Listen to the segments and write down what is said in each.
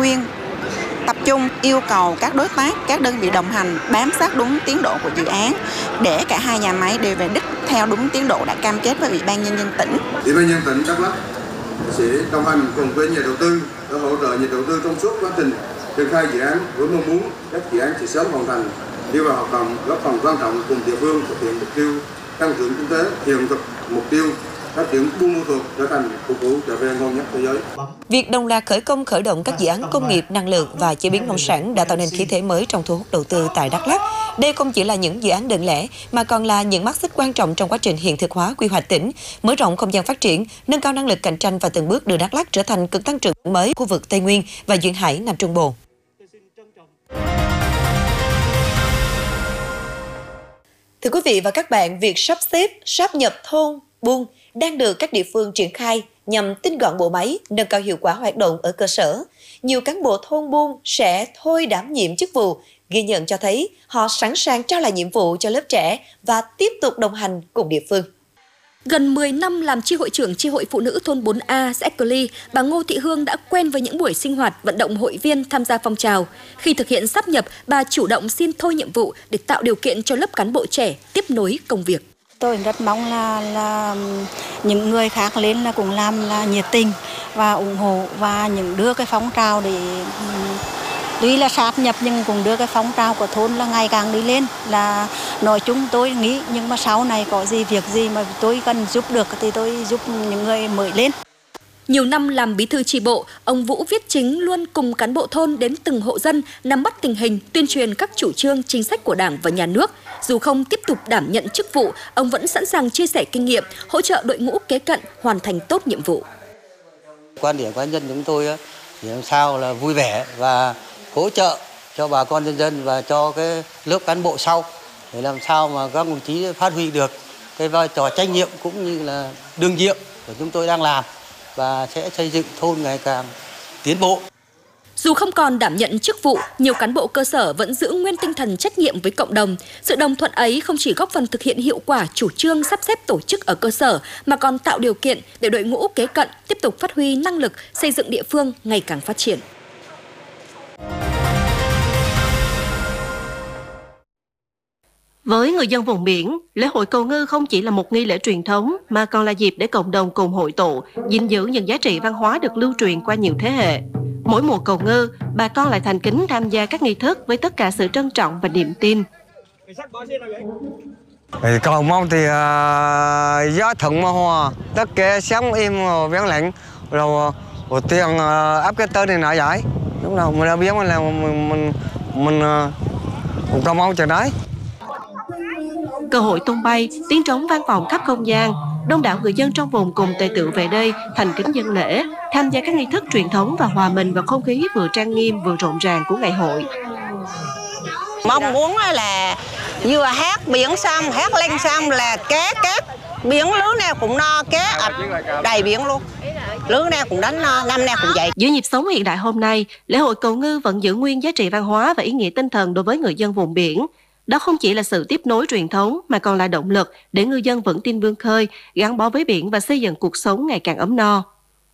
Nguyên tập trung yêu cầu các đối tác, các đơn vị đồng hành bám sát đúng tiến độ của dự án để cả hai nhà máy đều về đích theo đúng tiến độ đã cam kết với Ủy ban Nhân dân tỉnh. Ủy ban Nhân dân tỉnh Đắk Lắk sẽ đồng hành cùng với nhà đầu tư để hỗ trợ nhà đầu tư trong suốt quá trình triển khai dự án, với mong muốn các dự án sẽ sớm hoàn thành, đi vào hoạt động, góp phần quan trọng cùng địa phương thực hiện mục tiêu tăng trưởng kinh tế, hiện thực mục tiêu phát triển Buôn Ma Thuột trở thành phục vụ cà phê ngon nhất thế giới. Việc đồng loạt khởi động các dự án công nghiệp năng lượng và chế biến nông sản đã tạo nên khí thế mới trong thu hút đầu tư tại Đắk Lắk. Đây không chỉ là những dự án đơn lẻ mà còn là những mắt xích quan trọng trong quá trình hiện thực hóa quy hoạch tỉnh, mở rộng không gian phát triển, nâng cao năng lực cạnh tranh và từng bước đưa Đắk Lắk trở thành cực tăng trưởng mới khu vực Tây Nguyên và duyên hải Nam Trung Bộ. Thưa quý vị và các bạn, việc sắp xếp, sáp nhập thôn, buôn đang được các địa phương triển khai nhằm tinh gọn bộ máy, nâng cao hiệu quả hoạt động ở cơ sở. Nhiều cán bộ thôn buôn sẽ thôi đảm nhiệm chức vụ, ghi nhận cho thấy họ sẵn sàng trao lại nhiệm vụ cho lớp trẻ và tiếp tục đồng hành cùng địa phương. Gần 10 năm làm chi hội trưởng chi hội phụ nữ thôn 4A xã Ecoli, bà Ngô Thị Hương đã quen với những buổi sinh hoạt vận động hội viên tham gia phong trào. Khi thực hiện sáp nhập, bà chủ động xin thôi nhiệm vụ để tạo điều kiện cho lớp cán bộ trẻ tiếp nối công việc. Tôi rất mong là những người khác lên là cũng làm là nhiệt tình và ủng hộ và những đưa cái phong trào để tuy là sát nhập nhưng cũng đưa cái phong trào của thôn là ngày càng đi lên. Là nói chung tôi nghĩ nhưng mà sau này có việc gì mà tôi cần giúp được thì tôi giúp những người mới lên. Nhiều năm làm bí thư chi bộ, ông Vũ Viết Chính luôn cùng cán bộ thôn đến từng hộ dân nắm bắt tình hình, tuyên truyền các chủ trương, chính sách của Đảng và Nhà nước. Dù không tiếp tục đảm nhận chức vụ, ông vẫn sẵn sàng chia sẻ kinh nghiệm, hỗ trợ đội ngũ kế cận hoàn thành tốt nhiệm vụ. Quan điểm cá nhân chúng tôi thì làm sao là vui vẻ và hỗ trợ cho bà con nhân dân và cho cái lớp cán bộ sau để làm sao mà các đồng chí phát huy được cái vai trò trách nhiệm cũng như là đương nhiệm của chúng tôi đang làm và sẽ xây dựng thôn ngày càng tiến bộ. Dù không còn đảm nhận chức vụ, nhiều cán bộ cơ sở vẫn giữ nguyên tinh thần trách nhiệm với cộng đồng. Sự đồng thuận ấy không chỉ góp phần thực hiện hiệu quả chủ trương sắp xếp tổ chức ở cơ sở, mà còn tạo điều kiện để đội ngũ kế cận tiếp tục phát huy năng lực, xây dựng địa phương ngày càng phát triển. Với người dân vùng biển, lễ hội cầu ngư không chỉ là một nghi lễ truyền thống mà còn là dịp để cộng đồng cùng hội tụ, gìn giữ những giá trị văn hóa được lưu truyền qua nhiều thế hệ. Mỗi mùa cầu ngư, bà con lại thành kính tham gia các nghi thức với tất cả sự trân trọng và niềm tin. Cầu mong thì gió thuận mưa hòa, tất cả sống im vắng lặng, rồi tiền áp cái tên này nọ vậy. Đúng rồi, mình đã biết là mình cầu mong chờ đấy. Cơ hội tung bay, tiếng trống vang vọng khắp không gian. Đông đảo người dân trong vùng cùng tề tựu về đây thành kính dân lễ, tham gia các nghi thức truyền thống và hòa mình vào không khí vừa trang nghiêm vừa rộn ràng của ngày hội. Mong muốn là vừa hát biển xong, hát lên xong là cá biển lứa nào cũng no, cá đầy biển luôn. Lứa nào cũng đánh no, năm nào cũng vậy. Giữa nhịp sống hiện đại hôm nay, lễ hội cầu ngư vẫn giữ nguyên giá trị văn hóa và ý nghĩa tinh thần đối với người dân vùng biển. Đó không chỉ là sự tiếp nối truyền thống mà còn là động lực để ngư dân vững tin vươn khơi, gắn bó với biển và xây dựng cuộc sống ngày càng ấm no.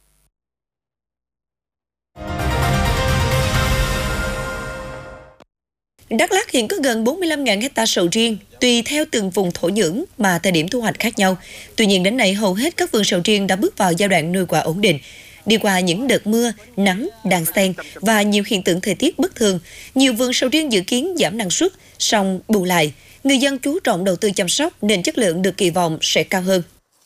Đắk Lắk hiện có gần 45.000 hecta sầu riêng, tùy theo từng vùng thổ nhưỡng mà thời điểm thu hoạch khác nhau. Tuy nhiên đến nay hầu hết các vườn sầu riêng đã bước vào giai đoạn nuôi quả ổn định. Đi qua những đợt mưa, nắng, đàn xen và nhiều hiện tượng thời tiết bất thường, nhiều vườn sầu riêng dự kiến giảm năng suất, song bù lại, người dân chú trọng đầu tư chăm sóc nên chất lượng được kỳ vọng sẽ cao hơn.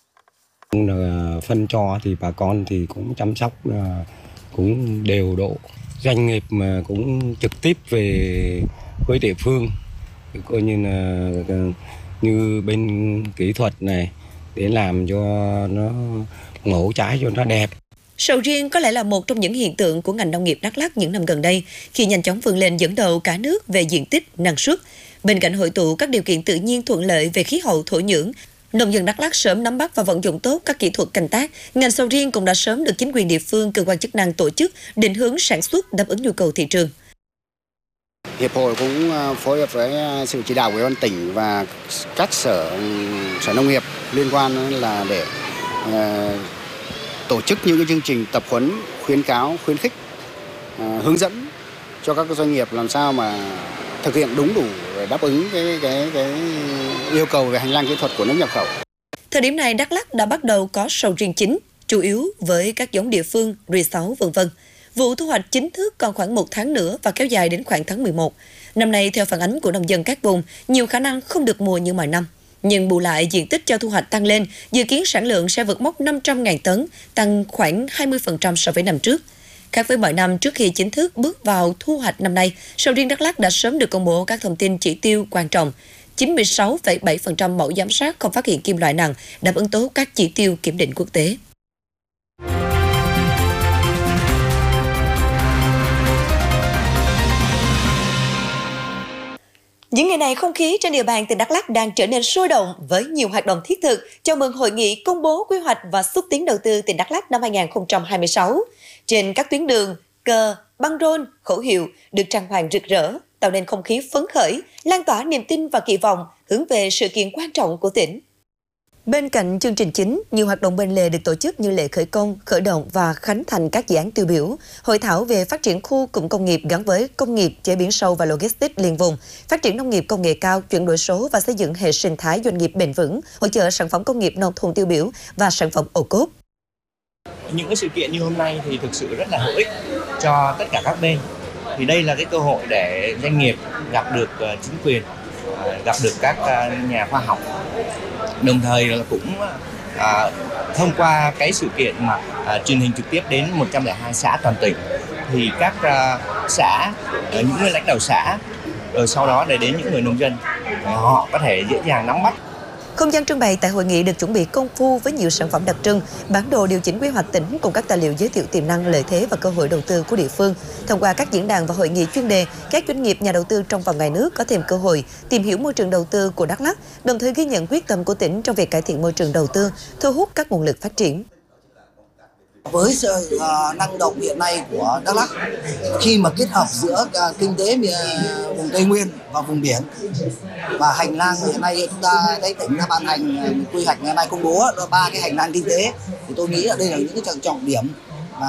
Phân cho thì bà con thì cũng chăm sóc cũng đều độ. Doanh nghiệp mà cũng trực tiếp về với địa phương, coi như là như bên kỹ thuật này để làm cho nó ngổ trái cho nó đẹp. Sầu riêng có lẽ là một trong những hiện tượng của ngành nông nghiệp Đắk Lắk những năm gần đây, khi nhanh chóng vươn lên dẫn đầu cả nước về diện tích, năng suất. Bên cạnh hội tụ các điều kiện tự nhiên thuận lợi về khí hậu thổ nhưỡng, nông dân Đắk Lắk sớm nắm bắt và vận dụng tốt các kỹ thuật canh tác. Ngành sầu riêng cũng đã sớm được chính quyền địa phương, cơ quan chức năng tổ chức định hướng sản xuất đáp ứng nhu cầu thị trường. Hiệp hội cũng phối hợp với sự chỉ đạo của Ủy ban tỉnh và các sở nông nghiệp liên quan là để tổ chức những cái chương trình tập huấn, khuyến cáo, khuyến khích hướng dẫn cho các doanh nghiệp làm sao mà thực hiện đúng đủ để đáp ứng cái yêu cầu về hành lang kỹ thuật của nước nhập khẩu. Thời điểm này, Đắk Lắk đã bắt đầu có sầu riêng chín, chủ yếu với các giống địa phương, R6 v.v. Vụ thu hoạch chính thức còn khoảng 1 tháng nữa và kéo dài đến khoảng tháng 11. Năm nay, theo phản ánh của nông dân các vùng, nhiều khả năng không được mùa như mọi năm. Nhưng bù lại, diện tích cho thu hoạch tăng lên, dự kiến sản lượng sẽ vượt mốc 500.000 tấn, tăng khoảng 20% so với năm trước. Khác với mọi năm, trước khi chính thức bước vào thu hoạch năm nay, sầu riêng Đắk Lắk đã sớm được công bố các thông tin chỉ tiêu quan trọng. 96,7% mẫu giám sát không phát hiện kim loại nặng, đáp ứng tốt các chỉ tiêu kiểm định quốc tế. Những ngày này, không khí trên địa bàn tỉnh Đắk Lắk đang trở nên sôi động với nhiều hoạt động thiết thực chào mừng hội nghị công bố quy hoạch và xúc tiến đầu tư tỉnh Đắk Lắk năm 2026. Trên các tuyến đường, cờ, băng rôn, khẩu hiệu được trang hoàng rực rỡ, tạo nên không khí phấn khởi, lan tỏa niềm tin và kỳ vọng hướng về sự kiện quan trọng của tỉnh. Bên cạnh chương trình chính, nhiều hoạt động bên lề được tổ chức như lễ khởi công, khởi động và khánh thành các dự án tiêu biểu, hội thảo về phát triển khu cụm công nghiệp gắn với công nghiệp chế biến sâu và logistics liên vùng, phát triển nông nghiệp công nghệ cao, chuyển đổi số và xây dựng hệ sinh thái doanh nghiệp bền vững, hỗ trợ sản phẩm công nghiệp nông thôn tiêu biểu và sản phẩm ô cốp. Những cái sự kiện như hôm nay thì thực sự rất là hữu ích cho tất cả các bên. Thì đây là cái cơ hội để doanh nghiệp gặp được chính quyền, gặp được các nhà khoa học. Đồng thời là cũng thông qua cái sự kiện mà truyền hình trực tiếp đến 102 xã toàn tỉnh, thì các xã, những người lãnh đạo xã, rồi sau đó để đến những người nông dân, họ có thể dễ dàng nắm bắt. Không gian trưng bày tại hội nghị được chuẩn bị công phu với nhiều sản phẩm đặc trưng, bản đồ điều chỉnh quy hoạch tỉnh cùng các tài liệu giới thiệu tiềm năng, lợi thế và cơ hội đầu tư của địa phương. Thông qua các diễn đàn và hội nghị chuyên đề, các doanh nghiệp, nhà đầu tư trong và ngoài nước có thêm cơ hội tìm hiểu môi trường đầu tư của Đắk Lắk, đồng thời ghi nhận quyết tâm của tỉnh trong việc cải thiện môi trường đầu tư, thu hút các nguồn lực phát triển. Với sự năng động hiện nay của Đắk Lắk, khi mà kết hợp giữa kinh tế vùng Tây Nguyên và vùng biển và hành lang hiện nay chúng ta thấy tỉnh đã ban hành quy hoạch ngày nay công bố là 3 cái hành lang kinh tế, thì tôi nghĩ là đây là những cái trọng điểm mà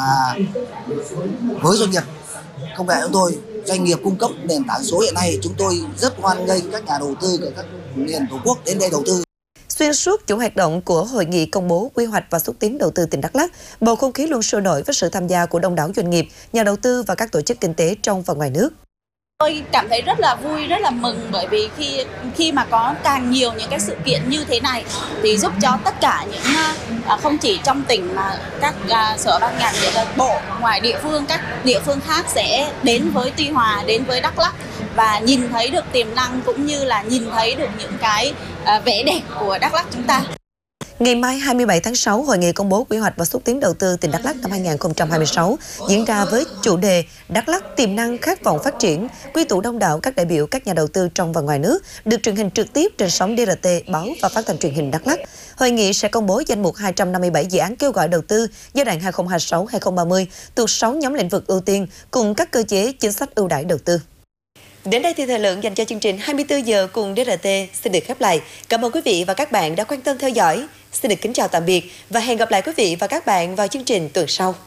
với doanh nghiệp công nghệ của tôi, doanh nghiệp cung cấp nền tảng số hiện nay, chúng tôi rất hoan nghênh các nhà đầu tư của các miền Tổ quốc đến đây đầu tư. Xuyên suốt chuỗi hoạt động của hội nghị công bố quy hoạch và xúc tiến đầu tư tỉnh Đắk Lắk, bầu không khí luôn sôi nổi với sự tham gia của đông đảo doanh nghiệp, nhà đầu tư và các tổ chức kinh tế trong và ngoài nước. Tôi cảm thấy rất là vui, rất là mừng, bởi vì khi mà có càng nhiều những cái sự kiện như thế này thì giúp cho tất cả những không chỉ trong tỉnh mà các sở ban ngành, bộ ngoài địa phương, các địa phương khác sẽ đến với Tuy Hòa, đến với Đắk Lắk và nhìn thấy được tiềm năng cũng như là nhìn thấy được những cái vẻ đẹp của Đắk Lắk chúng ta. Ngày mai 27 tháng 6, hội nghị công bố quy hoạch và xúc tiến đầu tư tỉnh Đắk Lắk năm 2026 diễn ra với chủ đề Đắk Lắk tiềm năng khát vọng phát triển, quy tụ đông đảo các đại biểu, các nhà đầu tư trong và ngoài nước, được truyền hình trực tiếp trên sóng DRT, báo và phát thanh truyền hình Đắk Lắk. Hội nghị sẽ công bố danh mục 257 dự án kêu gọi đầu tư giai đoạn 2026-2030 thuộc 6 nhóm lĩnh vực ưu tiên cùng các cơ chế chính sách ưu đãi đầu tư. Đến đây thì thời lượng dành cho chương trình 24 giờ cùng DRT xin được khép lại. Cảm ơn quý vị và các bạn đã quan tâm theo dõi. Xin được kính chào tạm biệt và hẹn gặp lại quý vị và các bạn vào chương trình tuần sau.